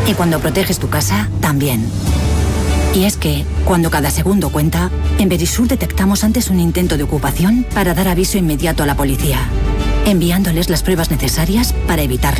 Y cuando proteges tu casa, también. Y es que, cuando cada segundo cuenta, en Verisur detectamos antes un intento de ocupación para dar aviso inmediato a la policía, enviándoles las pruebas necesarias para evitarlo.